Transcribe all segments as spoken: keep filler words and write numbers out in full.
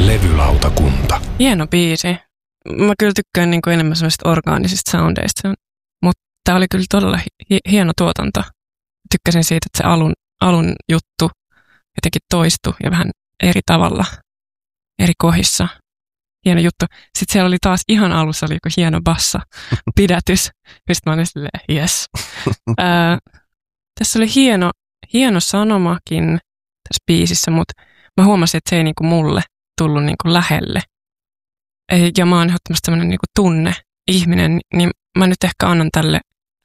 Levylautakunta. Hieno biisi. Mä kyllä tykkään niin kuin enemmän sellaisista orgaanisista soundeista, mutta tää oli kyllä todella hi- hieno tuotanto. Tykkäsin siitä, että se alun, alun juttu jotenkin toistui ja vähän eri tavalla, eri kohdissa. Hieno juttu. Sitten siellä oli taas ihan alussa oli joku hieno bassa pidätys. Sitten mä olin silleen, yes. Ää, tässä oli hieno, hieno sanomakin tässä biisissä, mutta mä huomasin, että se ei niinku mulle tullut niinku lähelle. Ja mä oon ehdottomasti sellainen niinku tunne ihminen, niin mä nyt ehkä annan tälle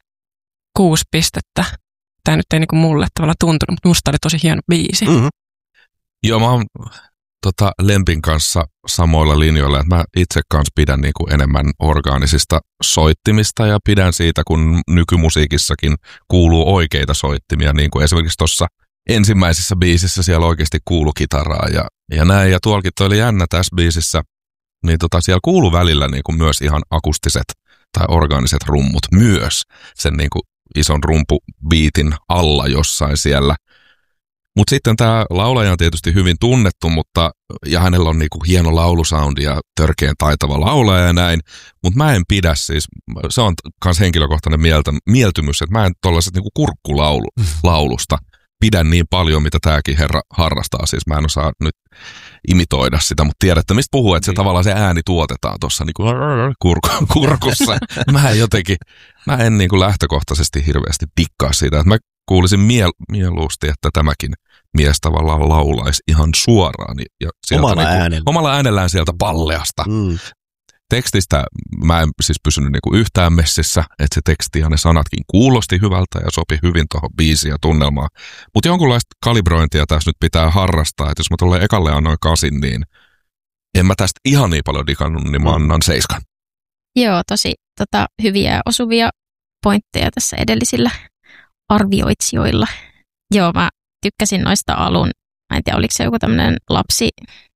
kuusi pistettä. Tää nyt ei niinku mulle tavallaan tuntunut, mutta musta oli tosi hieno biisi. Mm-hmm. Joo, mä oon tota, Lempin kanssa samoilla linjoilla, että mä itse kanssa pidän niinku enemmän orgaanisista soittimista ja pidän siitä, kun nykymusiikissakin kuuluu oikeita soittimia, niin kuin esimerkiksi tuossa ensimmäisessä biisissä siellä oikeasti kuului kitaraa ja, ja näin. Ja tuollakin toi oli jännä tässä biisissä, niin tota, siellä kuului välillä niinku myös ihan akustiset tai orgaaniset rummut myös sen niinku ison rumpubiitin alla jossain siellä. Mutta sitten tämä laulaja on tietysti hyvin tunnettu, mutta, ja hänellä on niinku hieno laulusoundi ja törkeän taitava laulaja ja näin, mutta mä en pidä siis, se on myös henkilökohtainen mieltä, mieltymys, että mä en tuollaiset niinku kurkkulaulusta pidän niin paljon, mitä tämäkin herra harrastaa. Siis mä en osaa nyt imitoida sitä, mutta tiedätte, mistä puhuu, että se tavallaan se ääni tuotetaan tuossa niinku kurk- kurkussa. Mä en jotenkin, mä en niinku lähtökohtaisesti hirveästi dikkaa siitä, että mä kuulisin miel- mieluusti, että tämäkin mies tavallaan laulaisi ihan suoraan. Ja omalla niinku, äänellä. Omalla äänellään sieltä palleasta. Mm. Tekstistä mä en siis pysynyt niinku yhtään messissä, että se teksti ja ne sanatkin kuulosti hyvältä ja sopi hyvin tuohon biisiin ja tunnelmaan. Mutta jonkunlaista kalibrointia tässä nyt pitää harrastaa, että jos mä tuolle ekalle annoin kasin, niin en mä tästä ihan niin paljon digannut, niin mä annan seiskan. Joo, tosi tota, hyviä ja osuvia pointteja tässä edellisillä arvioitsijoilla. Joo, mä tykkäsin noista alun, mä en tiedä oliko se joku tämmöinen lapsi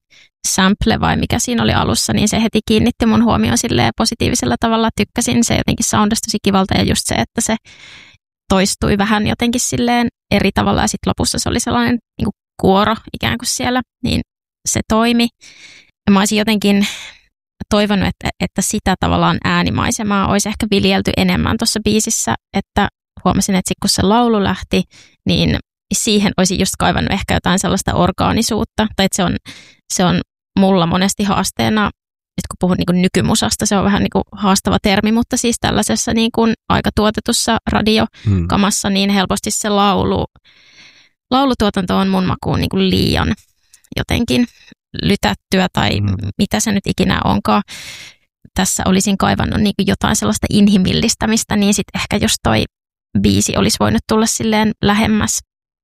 sample vai mikä siinä oli alussa, niin se heti kiinnitti mun huomioon silleen positiivisella tavalla. Tykkäsin, se jotenkin soundasi tosi kivalta ja just se, että se toistui vähän jotenkin silleen eri tavalla ja sitten lopussa se oli sellainen niin kuin kuoro ikään kuin siellä, niin se toimi. Ja mä olisin jotenkin toivonut, että, että sitä tavallaan äänimaisemaa olisi ehkä viljelty enemmän tuossa biisissä, että huomasin, että sit kun se laulu lähti, niin siihen olisi just kaivannut ehkä jotain sellaista orgaanisuutta, tai että se on, se on mulla monesti haasteena, nyt kun puhun niin kuin nykymusasta, se on vähän niin kuin haastava termi, mutta siis tällaisessa niin kuin aikatuotetussa radiokamassa, hmm. niin helposti se laulu, laulutuotanto on mun makuun niin kuin liian jotenkin lytättyä, tai hmm. mitä se nyt ikinä onkaan. Tässä olisin kaivannut niin kuin jotain sellaista inhimillistämistä, niin sitten ehkä jos toi biisi olisi voinut tulla silleen lähemmäs.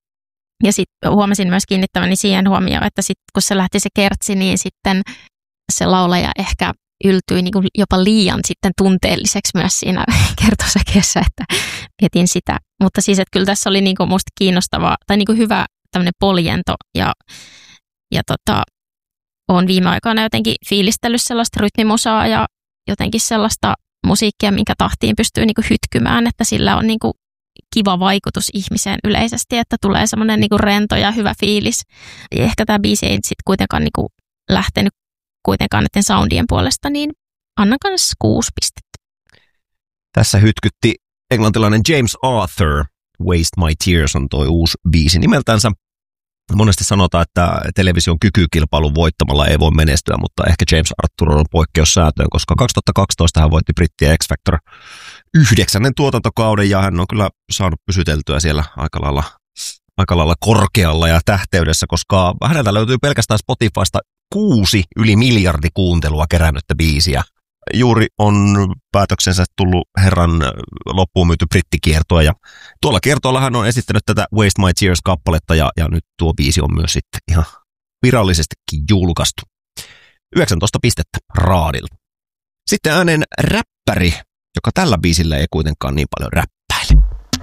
Ja sitten huomasin myös kiinnittäväni siihen huomioon, että sitten kun se lähti se kertsi, niin sitten se laulaja ehkä yltyi niin kuin jopa liian sitten tunteelliseksi myös siinä kertosäkeessä, että mietin sitä. Mutta siis, että kyllä tässä oli niin kuin musta kiinnostavaa tai niin kuin hyvä tämmöinen poljento ja, ja tota, olen viime aikoina jotenkin fiilistellyt sellaista rytmimusaa ja jotenkin sellaista musiikkia, minkä tahtiin pystyy niin kuin hytkymään, että sillä on niin kuin kiva vaikutus ihmiseen yleisesti, että tulee semmoinen niinku rento ja hyvä fiilis. Ja ehkä tämä biisi ei sitten kuitenkaan niinku lähtenyt kuitenkaan näiden soundien puolesta, niin annan kanssa kuusi pistettä. Tässä hytkytti englantilainen James Arthur. Waste My Tears on toi uusi biisi nimeltänsä. Monesti sanotaan, että television kykykilpailun voittamalla ei voi menestyä, mutta ehkä James Arthur on poikkeus säätöön, koska kaksituhattakaksitoista hän voitti Brittien X Factor yhdeksännen tuotantokauden ja hän on kyllä saanut pysyteltyä siellä aika lailla, aika lailla korkealla ja tähteydessä, koska häneltä löytyy pelkästään Spotifysta kuusi yli miljardi kuuntelua kerännyttä biisiä. Juuri on päätöksensä tullut herran loppuun myyty brittikiertoa ja tuolla kiertoilla hän on esittänyt tätä Waste My Tears-kappaletta ja, ja nyt tuo biisi on myös sitten ihan virallisestikin julkaistu. yhdeksäntoista pistettä raadilla. Sitten ääneen räppäri, joka tällä biisillä ei kuitenkaan niin paljon räppää.